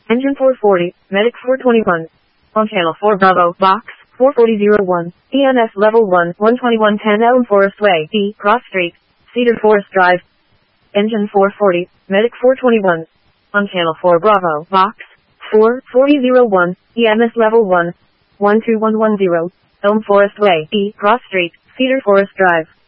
Engine 440, Medic 421. On channel 4 Bravo, box 44001, EMS level 1, 12110 Elm Forest Way, E, Cross Street, Cedar Forest Drive. Engine 440, Medic 421. On channel 4 Bravo, box 44001, EMS level 1, 12110, Elm Forest Way, E, Cross Street, Cedar Forest Drive.